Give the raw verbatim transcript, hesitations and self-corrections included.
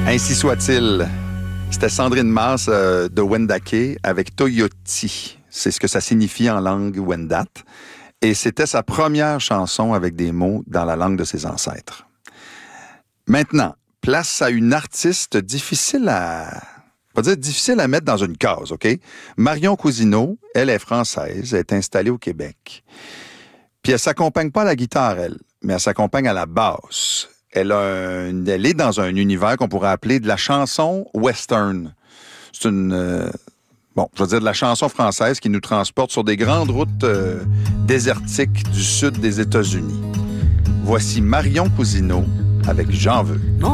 Ainsi soit-il. C'était Sandrine Masse euh, de Wendake avec Toyoti. C'est ce que ça signifie en langue Wendat. Et c'était sa première chanson avec des mots dans la langue de ses ancêtres. Maintenant, place à une artiste difficile à... pas dire difficile à mettre dans une case, OK? Marion Cousineau, elle est française, elle est installée au Québec. Puis elle s'accompagne pas à la guitare, elle, mais elle s'accompagne à la basse. Elle, a un, elle est dans un univers qu'on pourrait appeler de la chanson western. C'est une... Euh, bon, je veux dire de la chanson française qui nous transporte sur des grandes routes euh, désertiques du sud des États-Unis. Voici Marion Cousineau avec J'en veux.